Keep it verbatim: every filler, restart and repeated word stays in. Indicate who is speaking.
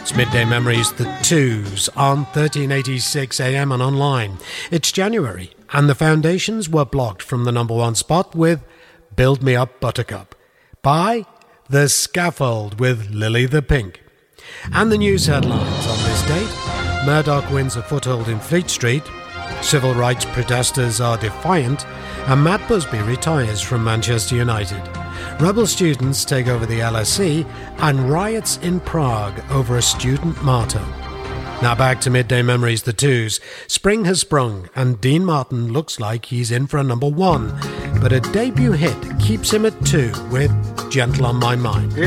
Speaker 1: It's Midday Memories, the twos, on thirteen eighty-six A M and online. It's January, and the foundations were blocked from the number one spot with Build Me Up Buttercup by The Scaffold with Lily the Pink. And the news headlines on this date: Murdoch wins a foothold in Fleet Street, civil rights protesters are defiant, and Matt Busby retires from Manchester United. Rebel students take over the L S E, and riots in Prague over a student martyr. Now back to Midday Memories, the twos. Spring has sprung, and Dean Martin looks like he's in for a number one, but a debut hit keeps him at two with Gentle on My Mind.